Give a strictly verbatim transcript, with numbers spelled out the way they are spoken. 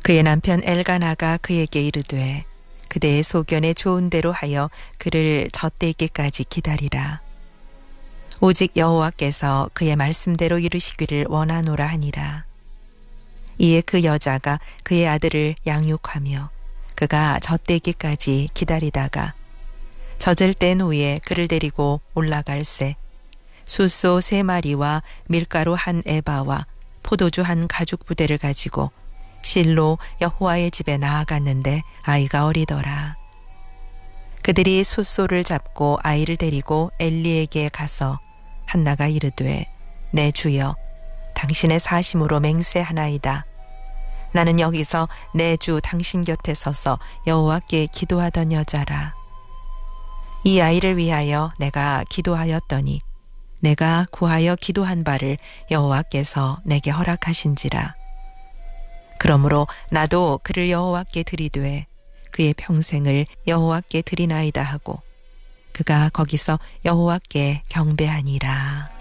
그의 남편 엘가나가 그에게 이르되 그대의 소견에 좋은 대로 하여 그를 젖대기까지 기다리라. 오직 여호와께서 그의 말씀대로 이루시기를 원하노라 하니라. 이에 그 여자가 그의 아들을 양육하며 그가 젖대기까지 기다리다가 젖을 뗀 후에 그를 데리고 올라갈새 숫소 세 마리와 밀가루 한 에바와 포도주 한 가죽 부대를 가지고 실로 여호와의 집에 나아갔는데 아이가 어리더라. 그들이 숫소를 잡고 아이를 데리고 엘리에게 가서 한나가 이르되 내 주여 당신의 사심으로 맹세하나이다. 나는 여기서 내 주 당신 곁에 서서 여호와께 기도하던 여자라. 이 아이를 위하여 내가 기도하였더니 내가 구하여 기도한 바를 여호와께서 내게 허락하신지라. 그러므로 나도 그를 여호와께 드리되 그의 평생을 여호와께 드리나이다 하고 그가 거기서 여호와께 경배하니라.